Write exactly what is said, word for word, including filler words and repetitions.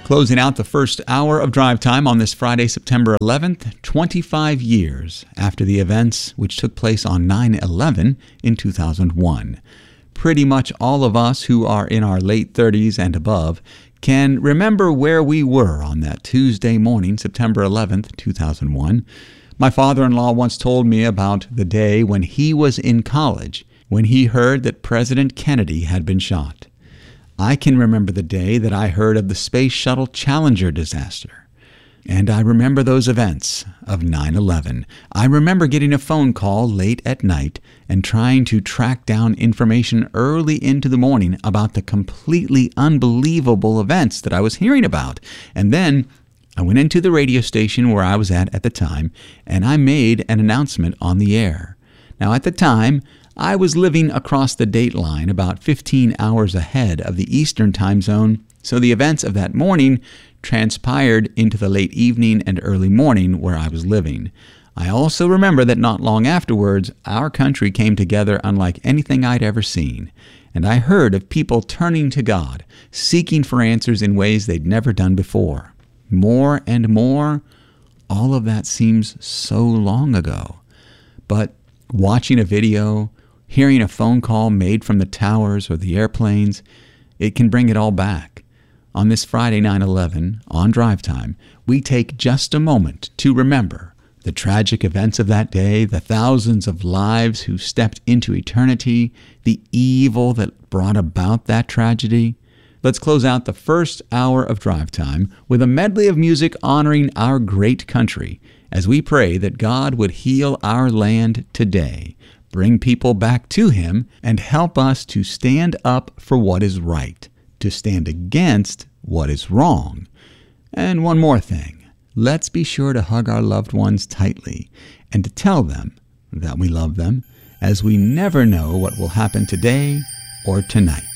Closing out the first hour of drive time on this Friday, September eleventh, twenty-five years after the events which took place on nine eleven in two thousand one. Pretty much all of us who are in our late thirties and above can remember where we were on that Tuesday morning, September eleventh, two thousand one. My father-in-law once told me about the day when he was in college, when he heard that President Kennedy had been shot. I can remember the day that I heard of the Space Shuttle Challenger disaster. And I remember those events of nine eleven. I remember getting a phone call late at night and trying to track down information early into the morning about the completely unbelievable events that I was hearing about. And then I went into the radio station where I was at at the time, and I made an announcement on the air. Now, at the time, I was living across the date line about fifteen hours ahead of the Eastern time zone, so the events of that morning transpired into the late evening and early morning where I was living. I also remember that not long afterwards, our country came together unlike anything I'd ever seen, and I heard of people turning to God, seeking for answers in ways they'd never done before. More and more, all of that seems so long ago. But watching a video, hearing a phone call made from the towers or the airplanes, it can bring it all back. On this Friday, nine eleven, on Drive Time, we take just a moment to remember the tragic events of that day, the thousands of lives who stepped into eternity, the evil that brought about that tragedy. Let's close out the first hour of Drive Time with a medley of music honoring our great country as we pray that God would heal our land today, bring people back to Him, and help us to stand up for what is right, to stand against what is wrong. And one more thing, let's be sure to hug our loved ones tightly and to tell them that we love them, as we never know what will happen today or tonight.